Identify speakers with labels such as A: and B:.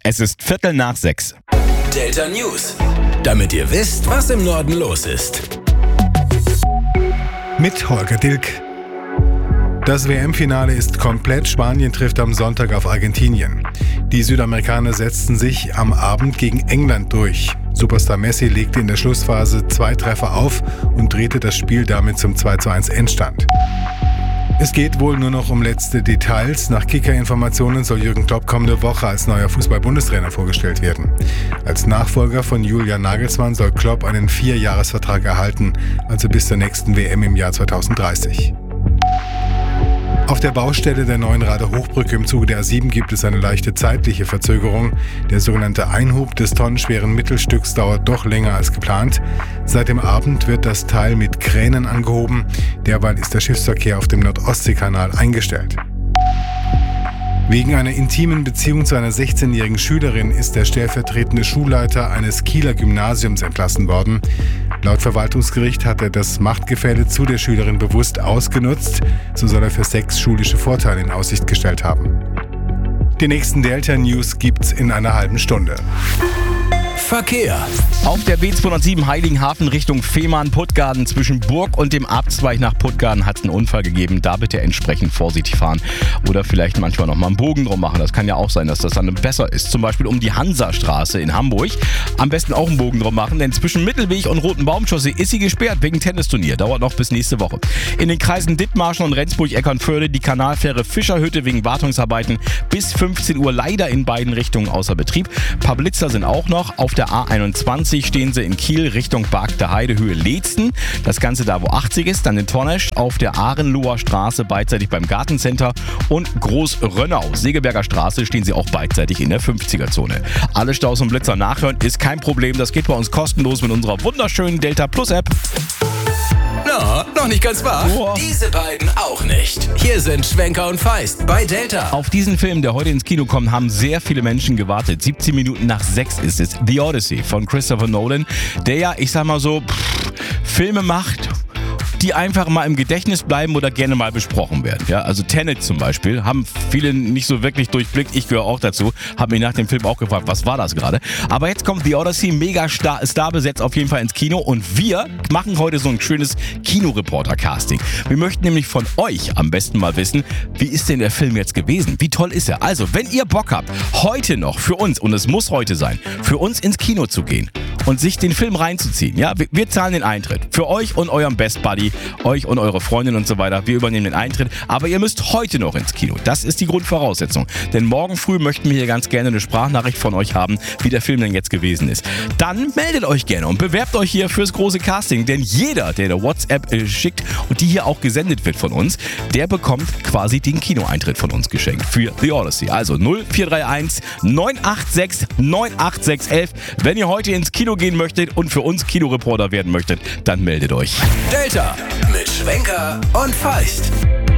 A: Es ist 5:45.
B: Delta News. Damit ihr wisst, was im Norden los ist.
C: Mit Holger Dilk. Das WM-Finale ist komplett. Spanien trifft am Sonntag auf Argentinien. Die Südamerikaner setzten sich am Abend gegen England durch. Superstar Messi legte in der Schlussphase 2 Treffer auf und drehte das Spiel damit zum 2:1 Endstand. Es geht wohl nur noch um letzte Details. Nach Kicker-Informationen soll Jürgen Klopp kommende Woche als neuer Fußball-Bundestrainer vorgestellt werden. Als Nachfolger von Julian Nagelsmann soll Klopp einen 4-Jahres-Vertrag erhalten, also bis zur nächsten WM im Jahr 2030. Auf der Baustelle der Neuenrader Hochbrücke im Zuge der A7 gibt es eine leichte zeitliche Verzögerung. Der sogenannte Einhub des tonnenschweren Mittelstücks dauert doch länger als geplant. Seit dem Abend wird das Teil mit Kränen angehoben. Derweil ist der Schiffsverkehr auf dem Nordostseekanal eingestellt. Wegen einer intimen Beziehung zu einer 16-jährigen Schülerin ist der stellvertretende Schulleiter eines Kieler Gymnasiums entlassen worden. Laut Verwaltungsgericht hat er das Machtgefälle zu der Schülerin bewusst ausgenutzt. So soll er für 6 schulische Vorteile in Aussicht gestellt haben. Die nächsten Delta News gibt's in einer halben Stunde.
B: Verkehr.
A: Auf der B207 Heiligenhafen Richtung Fehmarn-Puttgarden zwischen Burg und dem Abzweig nach Puttgarden hat es einen Unfall gegeben. Da bitte entsprechend vorsichtig fahren oder vielleicht manchmal nochmal einen Bogen drum machen. Das kann ja auch sein, dass das dann besser ist. Zum Beispiel um die Hansastraße in Hamburg. Am besten auch einen Bogen drum machen, denn zwischen Mittelweg und Roten Baumchaussee ist sie gesperrt wegen Tennisturnier. Dauert noch bis nächste Woche. In den Kreisen Dithmarschen und Rendsburg-Eckernförde die Kanalfähre Fischerhütte wegen Wartungsarbeiten bis 15 Uhr leider in beiden Richtungen außer Betrieb. Ein paar Blitzer sind auch noch. Auf der A21 stehen sie in Kiel Richtung Barkter Heide, Höhe Leetzen. Das Ganze da, wo 80 ist. Dann in Tornesch auf der Ahrenloher Straße beidseitig beim Gartencenter und Großrönnau. Segeberger Straße stehen sie auch beidseitig in der 50er-Zone. Alle Staus und Blitzer nachhören ist kein Problem. Das geht bei uns kostenlos mit unserer wunderschönen Delta Plus App.
B: No, noch nicht ganz wahr.
A: Oh.
B: Diese beiden auch nicht. Hier sind Schwenker und Feist bei Delta.
A: Auf diesen Film, der heute ins Kino kommt, haben sehr viele Menschen gewartet. 17 Minuten nach 6 ist es. The Odyssey von Christopher Nolan, der ja, ich sag mal so, Filme macht, die einfach mal im Gedächtnis bleiben oder gerne mal besprochen werden. Ja, also Tenet zum Beispiel, haben viele nicht so wirklich durchblickt. Ich gehöre auch dazu. Habe mich nach dem Film auch gefragt, was war das gerade? Aber jetzt kommt The Odyssey, mega Star besetzt auf jeden Fall ins Kino. Und wir machen heute so ein schönes Kinoreporter-Casting. Wir möchten nämlich von euch am besten mal wissen, wie ist denn der Film jetzt gewesen? Wie toll ist er? Also, wenn ihr Bock habt, heute noch für uns, und es muss heute sein, für uns ins Kino zu gehen und sich den Film reinzuziehen. Ja, wir zahlen den Eintritt. Für euch und eurem Best Buddy, euch und eure Freundin und so weiter. Wir übernehmen den Eintritt. Aber ihr müsst heute noch ins Kino. Das ist die Grundvoraussetzung. Denn morgen früh möchten wir hier ganz gerne eine Sprachnachricht von euch haben, wie der Film denn jetzt gewesen ist. Dann meldet euch gerne und bewerbt euch hier fürs große Casting. Denn jeder, der eine WhatsApp schickt und die hier auch gesendet wird von uns, der bekommt quasi den Kinoeintritt von uns geschenkt für The Odyssey. Also 0431 986 98611. Wenn ihr heute ins Kino gehen möchtet und für uns Kinoreporter werden möchtet, dann meldet euch.
B: Delta mit Schwenker und Feist.